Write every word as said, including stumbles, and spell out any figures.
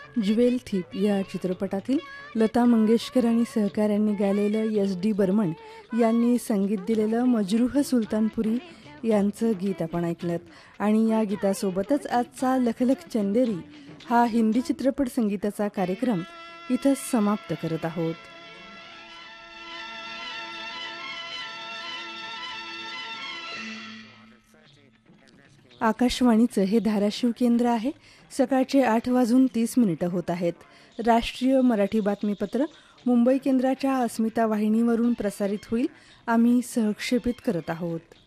Jewel thief या चित्रपटातील लता मंगेशकर आणि सहकाऱ्यांनी गायलेलं एस डी बर्मन यांनी संगीत दिलेलं मजरूह सुलतानपुरी यांचं गीत आपण ऐकलं. आणि या गीतासोबतच आजचा लखलख चंदेरी हा हिंदी चित्रपट संगीताचा कार्यक्रम इथं समाप्त करत आहोत. आकाशवाणीचं हे धाराशिव केंद्र आहे. सकाळचे आठ वाजून तीस मिनिटं होत आहेत. राष्ट्रीय मराठी बातमीपत्र मुंबई केंद्राच्या अस्मिता वाहिनीवरून प्रसारित होईल. आम्ही सहक्षेपित करत आहोत.